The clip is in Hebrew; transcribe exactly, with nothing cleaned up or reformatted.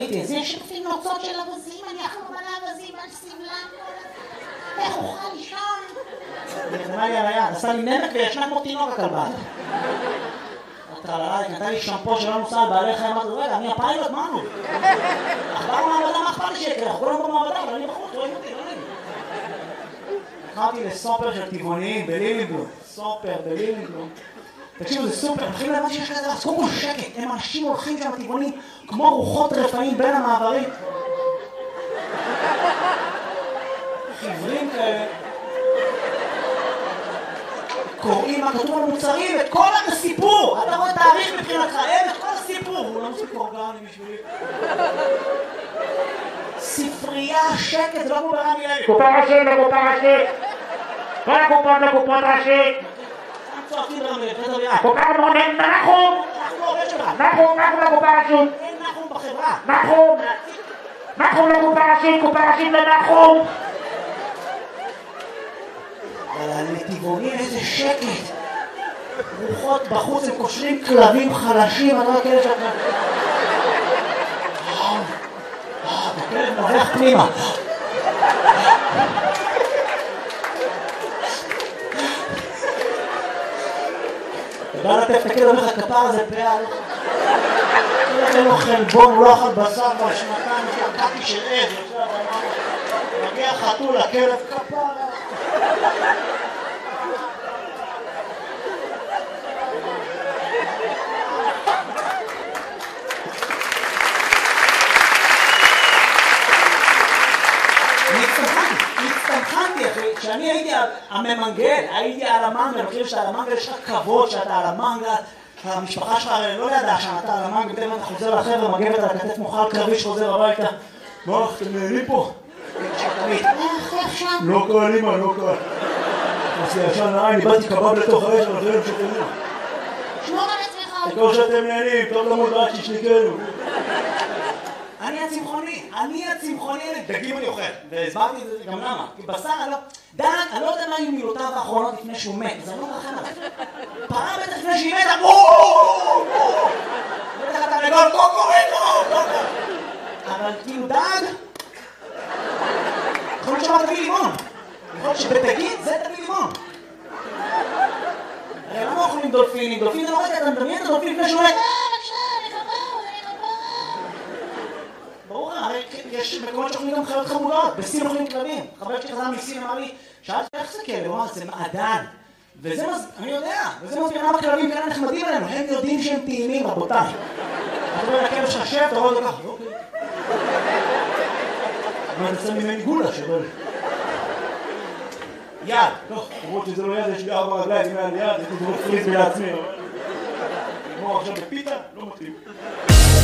זה שפים נוצות של אבזים, אני אחלום על האבזים, על סמלם, איך אוכל לישון? נכנע לי על היד, עשה לי נמק וישנה כמו תינוק הכלבה. הטרללה, היא קנתה לי שמפו שלא נוסע על בעלי חיים, אמרתי, רגע, אני הפיילוט, מה נו? אכבר מעבדה, מה אכפת לי שיקרה? כולם במעבדה, אבל אני בחוץ, רואים אותי, לא נעים. נכנסתי לסופר של טבעוניים בלילינגלום, סופר בלילינגלום. תקשיבו, זה סופר, מתחילים להבין שיש כזה, אז קודם כל שקט, הם אנשים הולכים שם טבעונים כמו רוחות רפאים בין המעברים. חיוורים כאלה. קוראים מה כתוב על מוצרים, את כל הסיפור. אתה רואה תאריך מבחינתך, אין את כל הסיפור. הוא לא מספיק אורגני בשבילי. ספרייה, שקט, זה לא כמו ברמי לוי. קופה ראשית לקופה ראשית. כל הקופות לקופות ראשית. צועקים ברמי לוי, פדר ביד. קופה מונן, נחום. אנחנו עובד שלך. נחום, נחום לקופה ראשית. אין נחום בחברה. נחום. נחום לקופה ראשית, קופה ראשית לנחום. אבל לטבעונים איזה שקט. רוחות בחוץ, הם קושרים כלבים חלשים, אני לא כאלה שאתה... הכלב נובח פנימה. אתה בא לטף את הכלב, אומר לך כפר הזה פאה. אין לו חלבון, הוא לא אכל בשר בשנתיים, שקעתי של עד. מגיע חתול, הכלב כפר. הצטמחנתי אחי, כשאני הייתי הממנגל, הייתי על המנגל, אני חושב שעל המנגל יש לך כבוד שאתה על המנגל, המשפחה שלך לא ידעה שאתה על המנגל, בטח אתה חוזר לחבר'ה, מגבת על הכתף מוכר קרבי שחוזר הביתה. מה, אתם נהנים פה? לא קל אימא, לא קל. עשי ישן לעין, איבדתי קבב לתוך האש, אבל זה לא שתהנים. שמור על עצמך. תקור שאתם נהנים, טוב למוד רק שישניקנו. אני הצמחוני, אני הצמחוני, דגים אני אוכל, והסברתי את זה גם למה, כי בשר אני לא, דן, אני לא יודע מה היו מילותיו האחרונות לפני שהוא מת, אז אני לא מרחם עליו. פרה בטח לפני שהיא מתה, בואו! בטח אתה נגול קוקוריקו! אבל כאילו דג, יכול להיות שאמר תביא לימון, יכול להיות שבדגים זה תביא לימון. הרי למה אוכלים דולפינים? דולפין זה לא רגע, אתה מדמיין את הדולפין לפני שהוא מת. ברור, הרי יש מקומות שאוכלים גם חיות חמודות, בסין אוכלים כלבים. חבר שלי חזר מסין אמר לי, שאלתי איך זה כלב? הוא אמר, זה מעדן. וזה מז... אני יודע, וזה מסביר למה כלבים כאלה נחמדים עלינו, הם יודעים שהם טעימים, רבותיי. אתה רואה לכלב ששב, אתה רואה לכך, אוקיי. אבל נצא ממני גולה שבל. יד, טוב, למרות שזה לא יד, יש לי ארבע רגליים, אם היה לי יד, יש לי דמות פריז לעצמי. נגמור עכשיו בפיתה, לא מתאים.